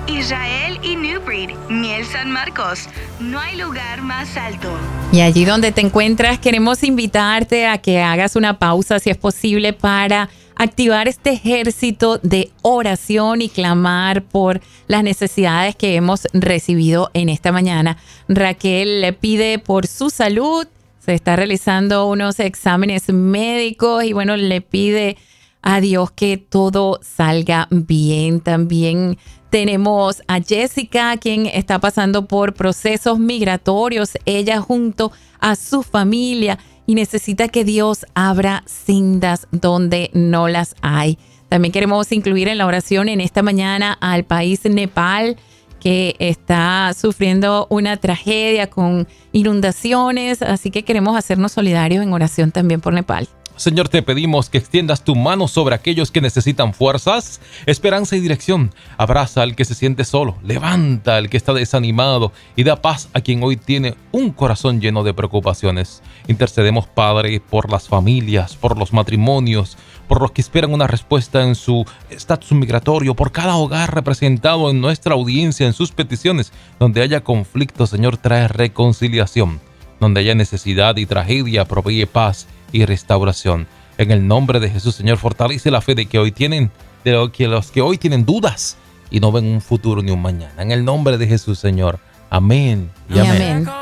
Israel y Newbreed, Miel San Marcos. No hay lugar más alto. Y allí donde te encuentras, queremos invitarte a que hagas una pausa, si es posible, para activar este ejército de oración y clamar por las necesidades que hemos recibido en esta mañana. Raquel le pide por su salud, se está realizando unos exámenes médicos y bueno, le pide a Dios que todo salga bien. También tenemos a Jessica, quien está pasando por procesos migratorios, ella junto a su familia, y necesita que Dios abra sendas donde no las hay. También queremos incluir en la oración en esta mañana al país Nepal, que está sufriendo una tragedia con inundaciones, así que queremos hacernos solidarios en oración también por Nepal. Señor, te pedimos que extiendas tu mano sobre aquellos que necesitan fuerzas, esperanza y dirección. Abraza al que se siente solo, levanta al que está desanimado y da paz a quien hoy tiene un corazón lleno de preocupaciones. Intercedemos, Padre, por las familias, por los matrimonios, por los que esperan una respuesta en su estatus migratorio, por cada hogar representado en nuestra audiencia, en sus peticiones. Donde haya conflicto, Señor, trae reconciliación. Donde haya necesidad y tragedia, provee paz y restauración. En el nombre de Jesús, Señor, fortalece la fe de los que hoy tienen dudas y no ven un futuro ni un mañana. En el nombre de Jesús, Señor. Amén y amén.